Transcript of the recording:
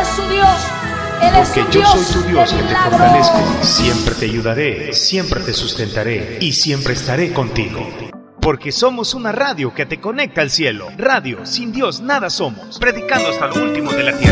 su Dios. Él es Porque un yo Dios soy tu Dios de que te milagros. fortalezco, siempre te ayudaré, siempre te sustentaré y siempre estaré contigo. Porque somos una radio que te conecta al cielo. Radio, sin Dios nada somos. Predicando hasta lo último de la tierra.